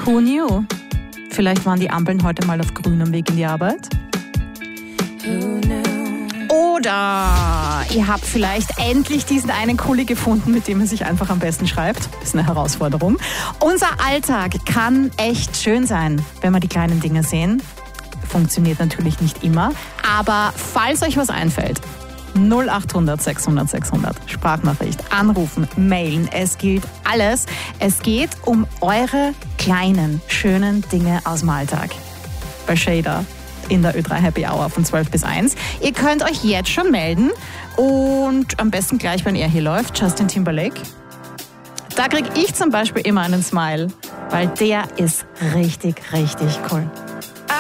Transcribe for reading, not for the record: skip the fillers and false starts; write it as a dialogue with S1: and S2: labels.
S1: Who knew? Vielleicht waren die Ampeln heute mal auf grünem Weg in die Arbeit. Oder ihr habt vielleicht endlich diesen einen Kuli gefunden, mit dem man sich einfach am besten schreibt. Das ist eine Herausforderung. Unser Alltag kann echt schön sein, wenn wir die kleinen Dinge sehen. Funktioniert natürlich nicht immer. Aber falls euch was einfällt, 0800 600 600, Sprachnachricht, anrufen, mailen, es gilt alles. Es geht um eure kleinen, schönen Dinge aus dem Alltag. Bei Shader in der Ö3 Happy Hour von 12 bis 1. Ihr könnt euch jetzt schon melden und am besten gleich, wenn er hier läuft, Justin Timberlake. Da kriege ich zum Beispiel immer einen Smile, weil der ist richtig, richtig cool.